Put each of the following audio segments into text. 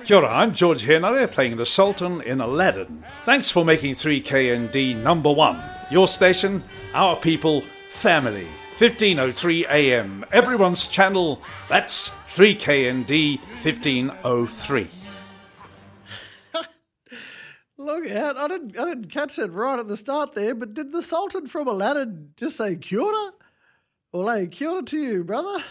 Kia ora, I'm George Henare playing the Sultan in Aladdin. Thanks for making 3KND number one. Your station, our people, family. 1503 AM, everyone's channel. That's 3KND 1503. Look out, I didn't catch it right at the start there, but did the Sultan from Aladdin just say kia ora? Well, hey, kia ora to you, brother.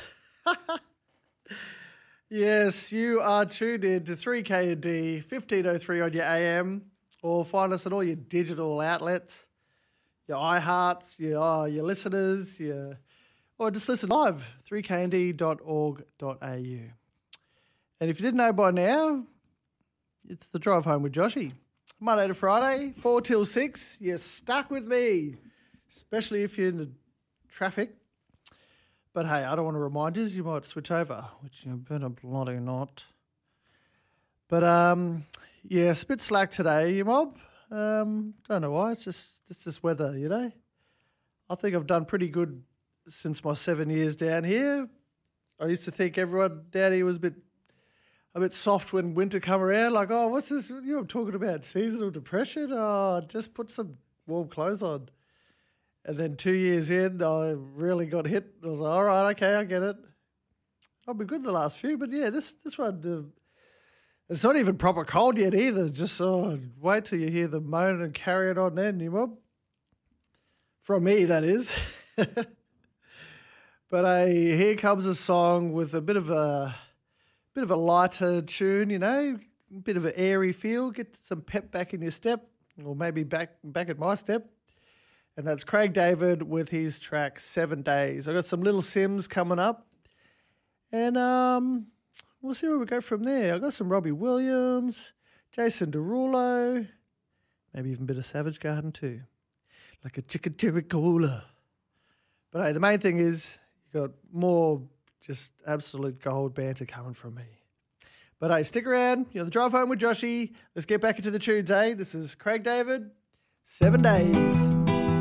Yes, you are tuned in to 3KND 1503 on your AM, or find us on all your digital outlets, your iHearts, your listeners, or just listen live, 3knd.org.au. And if you didn't know by now, it's the Drive Home with Joshy. Monday to Friday, 4 till 6. You're stuck with me, especially if you're in the traffic. But hey, I don't want to remind you, you might switch over, which you better bloody not. But yeah, it's a bit slack today, you mob. Don't know why, it's just weather, you know. I think I've done pretty good since my 7 years down here. I used to think everyone down here was a bit soft when winter come around, like, oh, what's this? You know, I'm talking about seasonal depression. Oh, just put some warm clothes on. And then 2 years in, I really got hit. I was like, all right, okay, I get it. I've been good the last few, but yeah, this one, it's not even proper cold yet either. Just wait till you hear the moan and carry it on then, you mob. From me, that is. But here comes a song with a bit of a lighter tune, you know, a bit of an airy feel. Get some pep back in your step, or maybe back at my step. And that's Craig David with his track 7 Days. I've got some Little Sims coming up. And we'll see where we go from there. I've got some Robbie Williams, Jason Derulo, maybe even a bit of Savage Garden too. Like a chicken cherry cola. But hey, the main thing is you got more just absolute gold banter coming from me. But hey, stick around. You're the Drive Home with Joshy. Let's get back into the tunes, eh? This is Craig David, 7 Days.